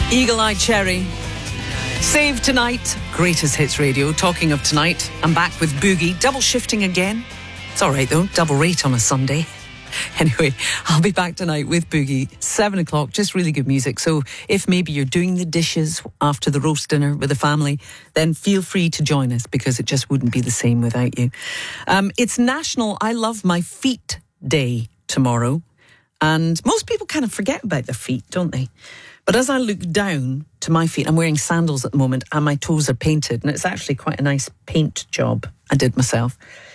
Eagle-Eye Cherry. Save Tonight, Greatest Hits Radio. Talking of tonight, I'm back with Boogie. Double shifting again. It's all right though, double rate on a Sunday. Anyway, I'll be back tonight with Boogie, 7 o'clock, just really good music. So if maybe you're doing the dishes after the roast dinner with the family, then feel free to join us because it just wouldn't be the same without you. It's National I Love My Feet Day tomorrow. And most people kind of forget about their feet, don't they? But as I look down to my feet, I'm wearing sandals at the moment and my toes are painted. And it's actually quite a nice paint job I did myself.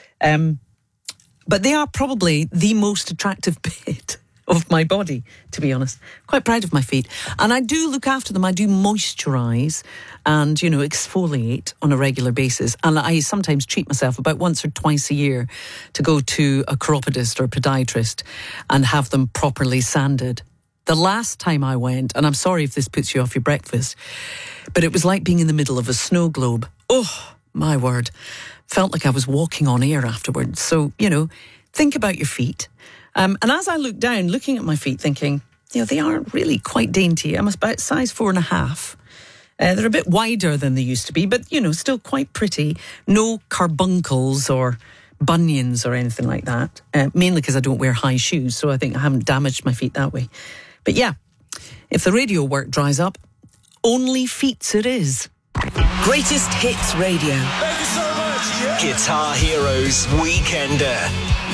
But they are probably the most attractive bit of my body, to be honest. Quite proud of my feet. And I do look after them. I do moisturise and, exfoliate on a regular basis. And I sometimes treat myself about once or twice a year to go to a chiropodist or podiatrist and have them properly sanded. The last time I went, and I'm sorry if this puts you off your breakfast, but it was like being in the middle of a snow globe. Oh, my word. Felt like I was walking on air afterwards. So, think about your feet. And as I look down, looking at my feet, thinking, they aren't really quite dainty. I'm about size 4.5. They're a bit wider than they used to be, but, still quite pretty. No carbuncles or bunions or anything like that. Mainly because I don't wear high shoes, so I think I haven't damaged my feet that way. But yeah, if the radio work dries up, only feets it is. Greatest Hits Radio. Thank you so much. Yeah. Guitar Heroes Weekender.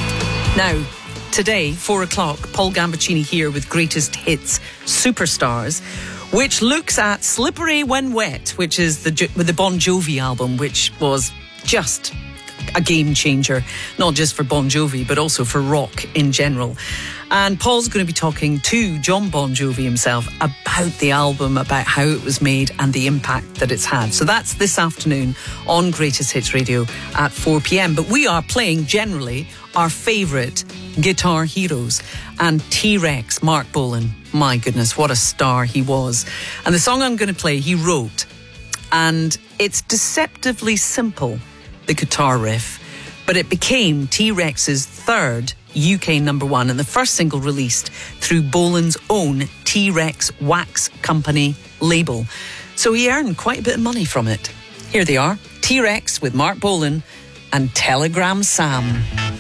Now, today, 4 o'clock, Paul Gambaccini here with Greatest Hits Superstars, which looks at Slippery When Wet, which is with the Bon Jovi album, which was just a game changer, not just for Bon Jovi, but also for rock in general. And Paul's going to be talking to John Bon Jovi himself about the album, about how it was made and the impact that it's had. So that's this afternoon on Greatest Hits Radio at 4 p.m. But we are playing generally our favourite guitar heroes. And T-Rex, Mark Bolan, my goodness, what a star he was. And the song I'm going to play, he wrote. And it's deceptively simple, the guitar riff, but it became T-Rex's third UK number one and the first single released through Bolan's own T-Rex Wax Company label. So he earned quite a bit of money from it. Here they are, T-Rex with Mark Bolan and Telegram Sam.